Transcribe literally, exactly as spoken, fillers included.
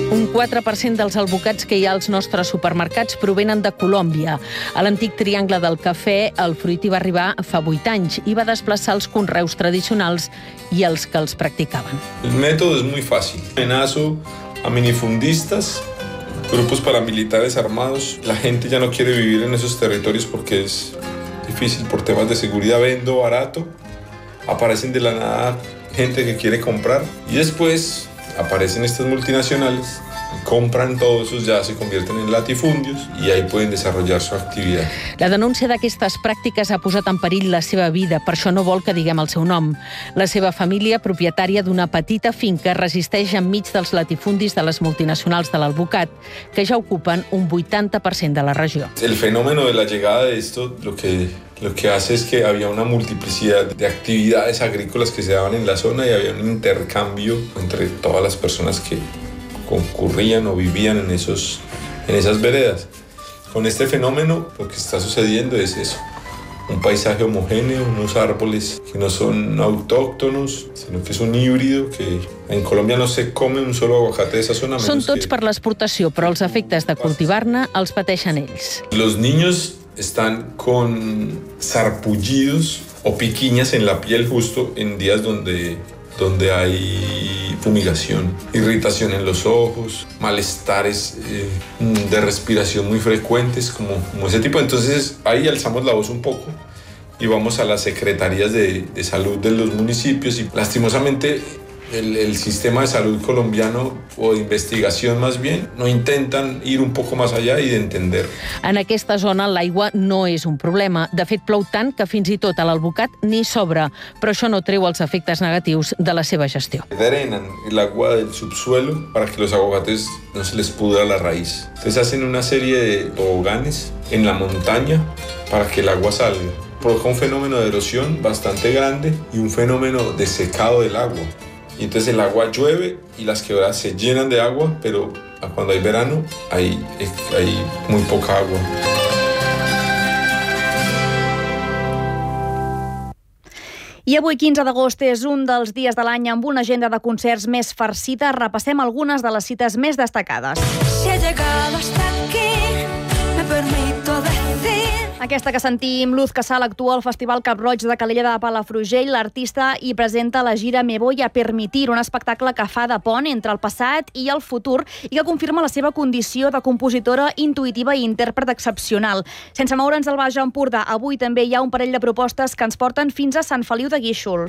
Un quatre per cent dels alvocats que hi ha als nostres supermercats provenen de Colòmbia. A l'antic triangle del cafè, el fruití va arribar fa vuit anys i va desplaçar els conreus tradicionals i els que els practicaven. El método es muy fácil. Amenazo a minifundistas, grupos paramilitares armados. La gente ya no quiere vivir en esos territorios porque es difícil por temas de seguridad. Vendo barato, aparecen de la nada gente que quiere comprar y después aparecen estas multinacionales, compran todos esos, ya se convierten en latifundios y ahí pueden desarrollar su actividad. La denúncia d'aquestes pràctiques ha posat en perill la seva vida, per això no vol que diguem el seu nom. La seva família, propietària d'una petita finca, resisteix enmig dels latifundis de les multinacionals de l'Alvocat, que ja ocupen un vuitanta per cent de la regió. El fenómeno de la llegada de esto, lo que, lo que hace es que había una multiplicidad de actividades agrícolas que se daban en la zona y había un intercambio entre todas las personas que concurrían o vivían en, esos, en esas veredas. Con este fenómeno lo que está sucediendo es eso, un paisaje homogéneo, unos árboles que no son autóctonos, sino que es un híbrido, que en Colombia no se come un solo aguacate de esa zona. Són tots que... per l'exportació, però els efectes de cultivar-ne els pateixen ells. Los niños están con sarpullidos o piquiñas en la piel justo en días donde, donde hay fumigación, irritación en los ojos, malestares eh, de respiración muy frecuentes, como, como ese tipo. Entonces ahí alzamos la voz un poco y vamos a las secretarías de, de salud de los municipios y lastimosamente el, el sistema de salud colombiano o de investigación más bien no intentan ir un poco más allá y de entender. En aquesta zona l'aigua no és un problema. De fet, plou tant que fins i tot a l'Alvocat n'hi sobra, però això no treu els efectes negatius de la seva gestió. Drenan el agua del subsuelo para que los aguacates no se les pudra la raíz. Entonces hacen una serie de toboganes en la montaña para que el agua salga. Provoca un fenómeno de erosión bastante grande y un fenómeno de secado del agua. Y entonces el agua llueve y las quebradas se llenan de agua, pero cuando hay verano hay, hay muy poca agua. I avui, quinze d'agost, és un dels dies de l'any amb una agenda de concerts més farcida. Repassem algunes de les cites més destacades. Si he llegado hasta aquí, me permito decir... Aquesta que sentim, Luz Casal, actua al Festival Cap Roig de Calella de Palafrugell. L'artista hi presenta la gira Me voy a permitir, un espectacle que fa de pont entre el passat i el futur i que confirma la seva condició de compositora intuïtiva i intèrpret excepcional. Sense moure'ns del Baix Empordà, avui també hi ha un parell de propostes que ens porten fins a Sant Feliu de Guíxols.